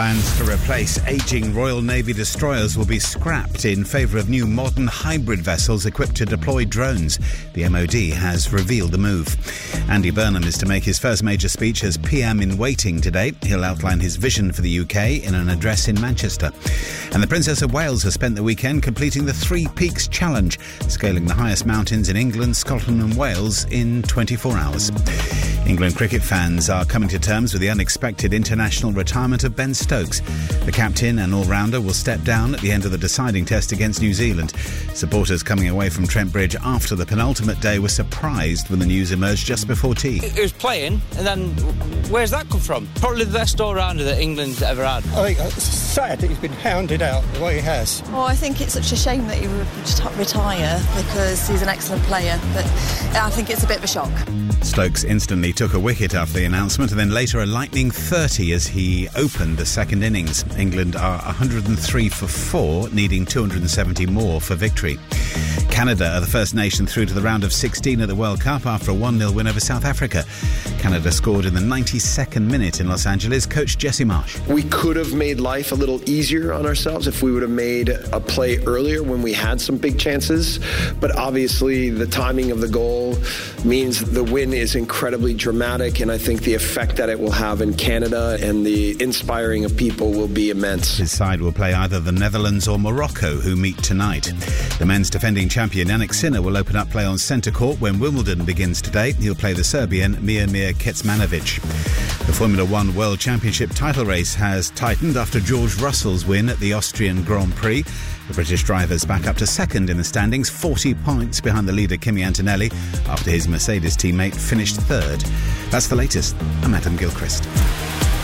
Plans to replace ageing Royal Navy destroyers will be scrapped in favour of new modern hybrid vessels equipped to deploy drones. The MOD has revealed the move. Andy Burnham is to make his first major speech as PM in waiting today. He'll outline his vision for the UK in an address in Manchester. And the Princess of Wales has spent the weekend completing the Three Peaks Challenge, scaling the highest mountains in England, Scotland and Wales in 24 hours. England cricket fans are coming to terms with the unexpected international retirement of Ben Stokes. The captain and all-rounder will step down at the end of the deciding test against New Zealand. Supporters coming away from Trent Bridge after the penultimate day were surprised when the news emerged just before tea. He was playing, and then where's that come from? Probably the best all-rounder that England's ever had. I think it's sad that he's been hounded out the way he has. Oh, I think it's such a shame that he would retire because he's an excellent player, but I think it's a bit of a shock. Stokes instantly took a wicket after the announcement and then later a lightning 30 as he opened the second innings. England are 103 for 4, needing 270 more for victory. Canada are the first nation through to the round of 16 at the World Cup after a 1-0 win over South Africa. Canada scored in the 92nd minute in Los Angeles. Coach Jesse Marsh. We could have made life a little easier on ourselves if we would have made a play earlier when we had some big chances. But obviously the timing of the goal means the win is incredibly dramatic, and I think the effect that it will have in Canada and the inspiring of people will be immense. His side will play either the Netherlands or Morocco, who meet tonight. The men's defending champion Jannik Sinner will open up play on centre court when Wimbledon begins today. He'll play the Serbian Miomir Kecmanovic. The Formula One World Championship title race has tightened after George Russell's win at the Austrian Grand Prix. The British driver's back up to second in the standings, 40 points behind the leader Kimi Antonelli, after his Mercedes teammate finished third. That's the latest. I'm Adam Gilchrist.